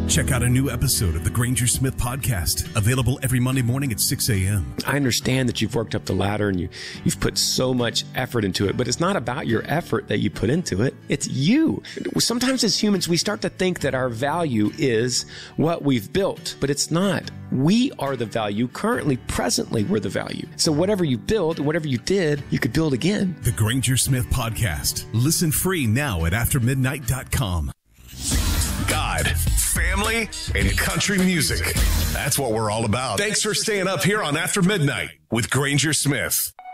Check out a new episode of the Granger Smith Podcast, available every Monday morning at 6 a.m. I understand that you've worked up the ladder and you've put so much effort into it, but it's not about your effort that you put into it. It's you. Sometimes as humans, we start to think that our value is what we've built, but it's not. We are the value. Currently, presently, we're the value. So whatever you build, whatever you did, you could build again. The Granger Smith Podcast. Listen free now at aftermidnight.com. God, family, and country music. That's what we're all about. Thanks for staying up here on After Midnight with Granger Smith.